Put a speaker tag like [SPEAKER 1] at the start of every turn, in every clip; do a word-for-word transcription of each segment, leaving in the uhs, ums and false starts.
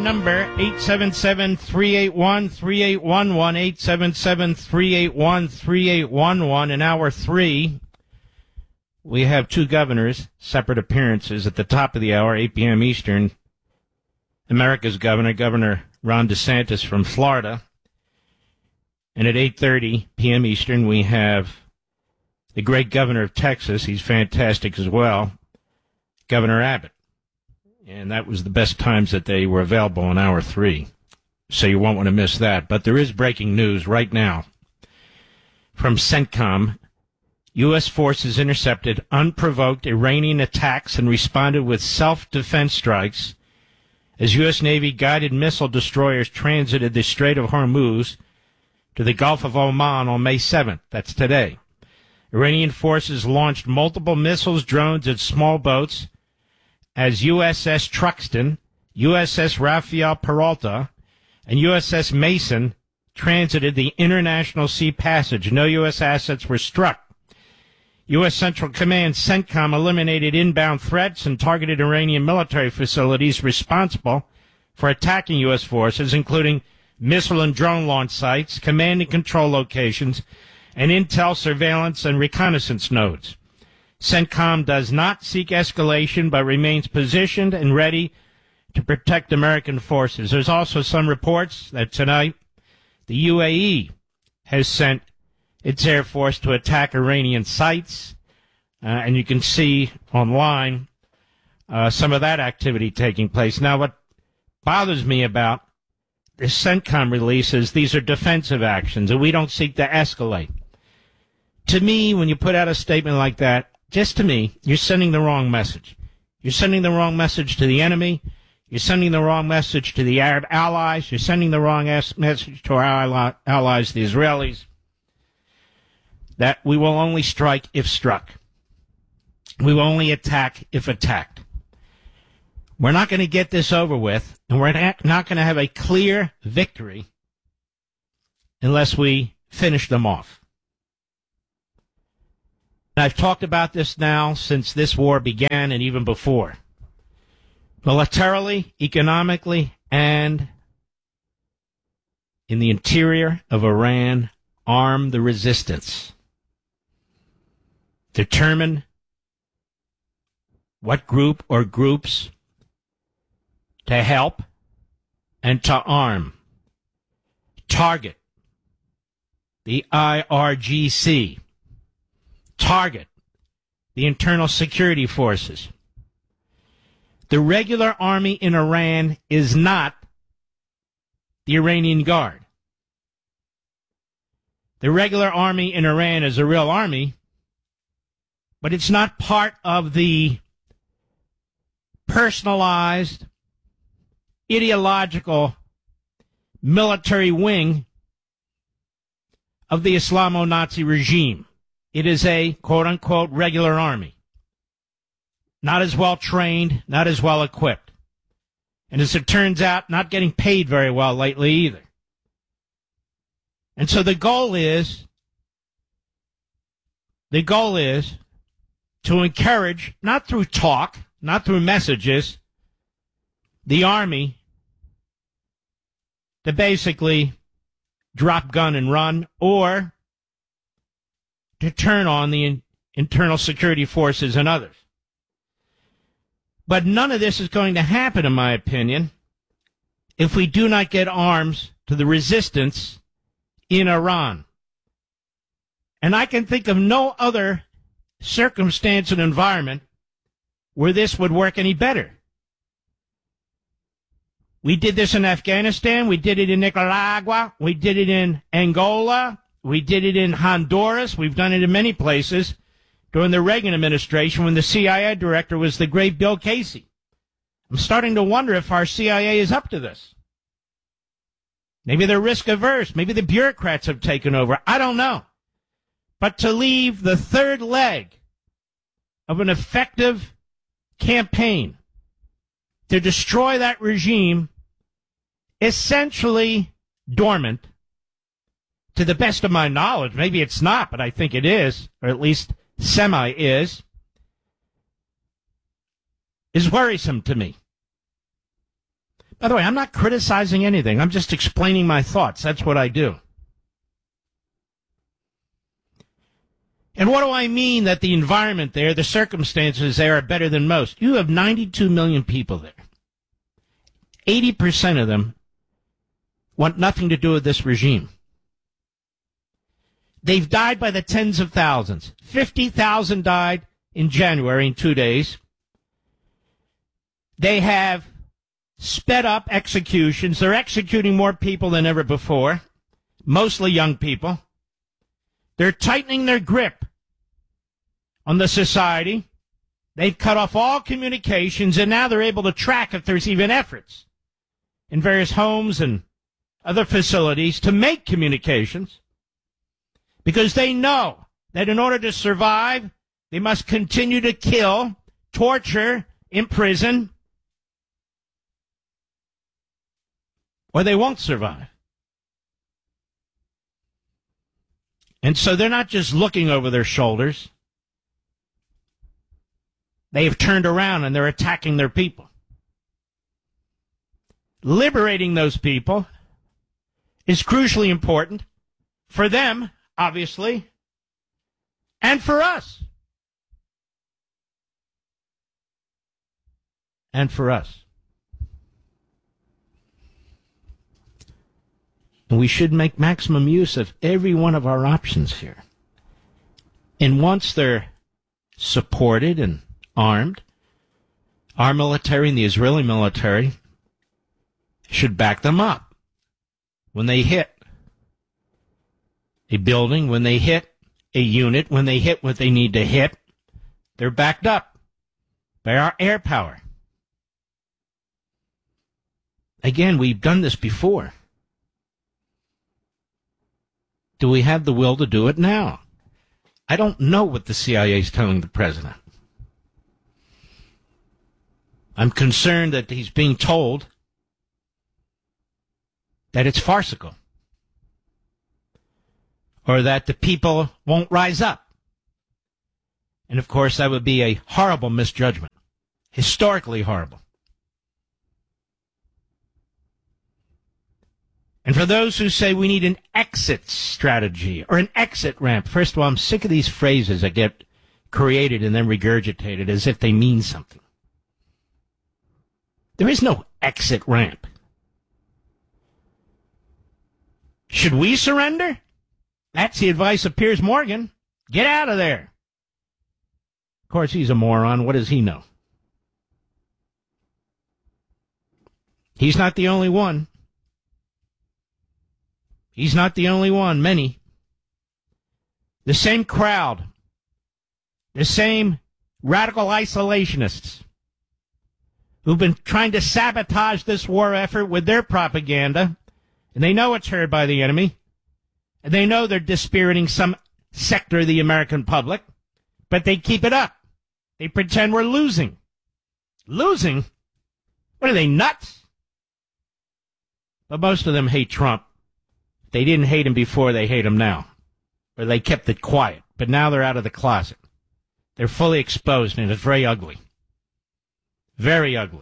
[SPEAKER 1] number, eight seven seven, three eight one, three eight one one, eight seven seven, three eight one, three eight one one. In hour three, we have two governors, separate appearances. At the top of the hour, eight p.m. Eastern, America's governor, Governor Ron DeSantis from Florida. And at eight thirty p.m. Eastern, we have the great governor of Texas. He's fantastic as well, Governor Abbott. And that was the best times that they were available in hour three. So you won't want to miss that. But there is breaking news right now from CENTCOM. U S forces intercepted unprovoked Iranian attacks and responded with self-defense strikes as U S Navy guided missile destroyers transited the Strait of Hormuz to the Gulf of Oman on May seventh. That's today. Iranian forces launched multiple missiles, drones, and small boats as U S S Truxtun, U S S Rafael Peralta, and U S S Mason transited the International Sea Passage. No U S assets were struck. U S Central Command CENTCOM eliminated inbound threats and targeted Iranian military facilities responsible for attacking U S forces, including missile and drone launch sites, command and control locations, and intel surveillance and reconnaissance nodes. CENTCOM does not seek escalation, but remains positioned and ready to protect American forces. There's also some reports that tonight the U A E has sent its Air Force to attack Iranian sites, uh, and you can see online uh, some of that activity taking place. Now, what bothers me about this CENTCOM release is these are defensive actions, and we don't seek to escalate. To me, when you put out a statement like that, just to me, you're sending the wrong message. You're sending the wrong message to the enemy. You're sending the wrong message to the Arab allies. You're sending the wrong message to our ally- allies, the Israelis, that we will only strike if struck. We will only attack if attacked. We're not going to get this over with, and we're not going to have a clear victory unless we finish them off. I've talked about this now since this war began and even before. Militarily, economically, and in the interior of Iran, arm the resistance. Determine what group or groups to help and to arm. Target the I R G C. Target the internal security forces. The regular army in Iran is not the Iranian Guard. The regular army in Iran is a real army, but it's not part of the personalized, ideological military wing of the Islamo-Nazi regime. It is a quote-unquote regular army. Not as well trained, not as well equipped. And as it turns out, not getting paid very well lately either. And so the goal is, the goal is to encourage, not through talk, not through messages, the army to basically drop gun and run, or to turn on the in, internal security forces and others. But none of this is going to happen, in my opinion, if we do not get arms to the resistance in Iran. And I can think of no other circumstance and environment where this would work any better. We did this in Afghanistan. We did it in Nicaragua. We did it in Angola. We did it in Honduras. We've done it in many places during the Reagan administration when the C I A director was the great Bill Casey. I'm starting to wonder if our C I A is up to this. Maybe they're risk averse. Maybe the bureaucrats have taken over. I don't know. But to leave the third leg of an effective campaign to destroy that regime essentially dormant, to the best of my knowledge, maybe it's not, but I think it is, or at least semi is, is worrisome to me. By the way, I'm not criticizing anything. I'm just explaining my thoughts. That's what I do. And what do I mean that the environment there, the circumstances there are better than most? You have ninety-two million people there. eighty percent of them want nothing to do with this regime. They've died by the tens of thousands. fifty thousand died in January in two days. They have sped up executions. They're executing more people than ever before, mostly young people. They're tightening their grip on the society. They've cut off all communications, and now they're able to track if there's even efforts in various homes and other facilities to make communications, because they know that in order to survive, they must continue to kill, torture, imprison, or they won't survive. And so they're not just looking over their shoulders. They have turned around and they're attacking their people. Liberating those people is crucially important for them, obviously, and for us. And for us. And we should make maximum use of every one of our options here. And once they're supported and armed, our military and the Israeli military should back them up. When they hit a building, when they hit a unit, when they hit what they need to hit, they're backed up by our air power. Again, we've done this before. Do we have the will to do it now? I don't know what the C I A is telling the president. I'm concerned that he's being told that it's farcical, or that the people won't rise up. And, of course, that would be a horrible misjudgment, historically horrible. And for those who say we need an exit strategy or an exit ramp, first of all, I'm sick of these phrases that get created and then regurgitated as if they mean something. There is no exit ramp. Should we surrender? That's the advice of Piers Morgan. Get out of there. Of course, he's a moron. What does he know? He's not the only one. He's not the only one. Many. The same crowd. The same radical isolationists who've been trying to sabotage this war effort with their propaganda, and they know it's heard by the enemy, and they know they're dispiriting some sector of the American public, but they keep it up. They pretend we're losing. Losing? What are they, nuts? But most of them hate Trump. They didn't hate him before, they hate him now. Or they kept it quiet, but now they're out of the closet. They're fully exposed, and it's very ugly. Very ugly.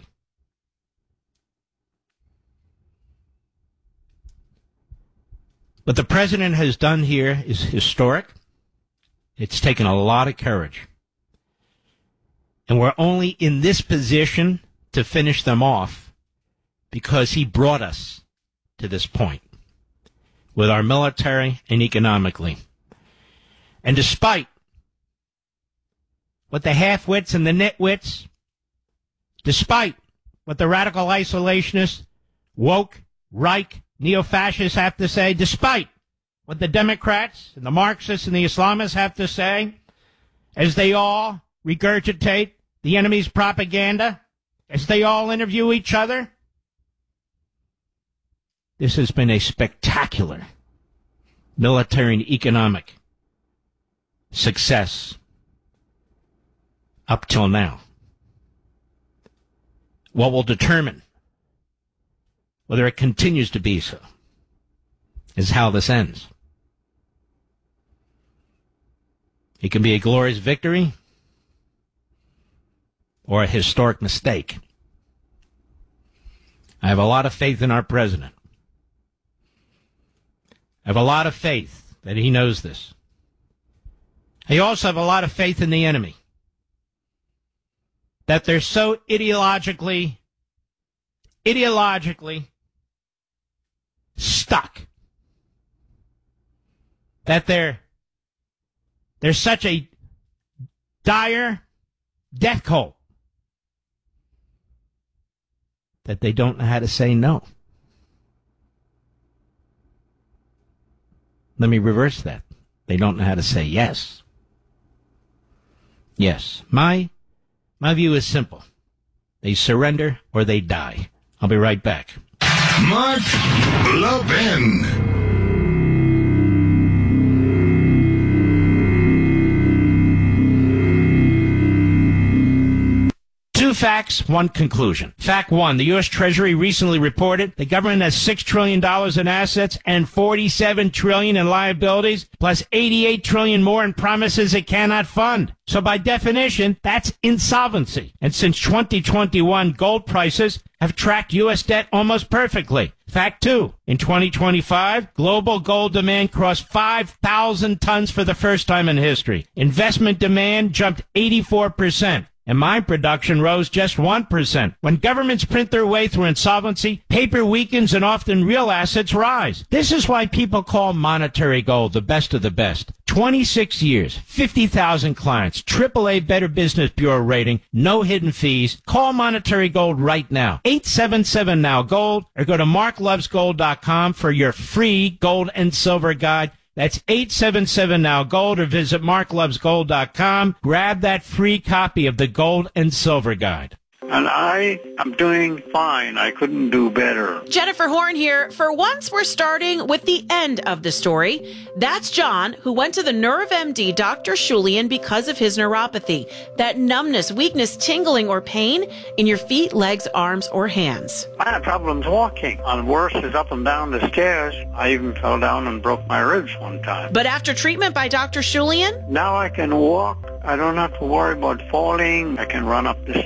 [SPEAKER 1] What the president has done here is historic. It's taken a lot of courage. And we're only in this position to finish them off because he brought us to this point with our military and economically. And despite what the half-wits and the nitwits, despite what the radical isolationists, woke, Reich, neo-fascists have to say, despite what the Democrats and the Marxists and the Islamists have to say, as they all regurgitate the enemy's propaganda, as they all interview each other, this has been a spectacular military and economic success up till now. What will determine whether it continues to be so is how this ends. It can be a glorious victory or a historic mistake. I have a lot of faith in our president. I have a lot of faith that he knows this. I also have a lot of faith in the enemy. That they're so ideologically, ideologically stuck. That they're, they're such a dire death cult that they don't know how to say no. Let me reverse that. They don't know how to say yes. Yes. My, my view is simple. They surrender or they die. I'll be right back.
[SPEAKER 2] Mark Levin.
[SPEAKER 1] Two facts, one conclusion. Fact one, the U S. Treasury recently reported the government has six trillion dollars in assets and forty-seven trillion dollars in liabilities, plus eighty-eight trillion dollars more in promises it cannot fund. So by definition, that's insolvency. And since twenty twenty-one, gold prices have tracked U S debt almost perfectly. Fact two, in twenty twenty-five, global gold demand crossed five thousand tons for the first time in history. Investment demand jumped eighty-four percent. And mine production rose just one percent. When governments print their way through insolvency, paper weakens and often real assets rise. This is why people call Monetary Gold the best of the best. twenty-six years, fifty thousand clients, triple A Better Business Bureau rating, no hidden fees. Call Monetary Gold right now. eight seven seven now gold or go to mark loves gold dot com for your free gold and silver guide. That's eight seven seven now gold or visit mark loves gold dot com. Grab that free copy of the Gold and Silver Guide.
[SPEAKER 3] And I am doing fine. I couldn't do better.
[SPEAKER 4] Jennifer Horn here. For once, we're starting with the end of the story. That's John, who went to the NerveMD Doctor Shulian because of his neuropathy. That numbness, weakness, tingling, or pain in your feet, legs, arms, or hands.
[SPEAKER 3] I had problems walking. And worse is up and down the stairs. I even fell down and broke my ribs one time.
[SPEAKER 4] But after treatment by Doctor Shulian,
[SPEAKER 3] now I can walk. I don't have to worry about falling. I can run up the